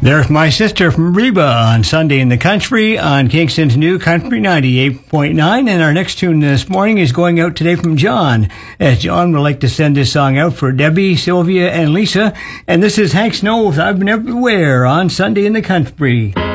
There's My Sister from Reba on Sunday in the Country on Kingston's New Country 98.9. And our next tune this morning is going out today from John, as John would like to send this song out for Debbie, Sylvia, and Lisa. And this is Hank Snow with I've Been Everywhere on Sunday in the Country.